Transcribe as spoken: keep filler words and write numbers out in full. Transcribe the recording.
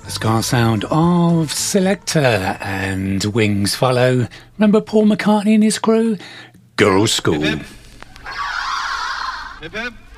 The ska sound of Selector and Wings follow. Remember Paul McCartney and his crew? Girls' School. Hip hip. Hip hip.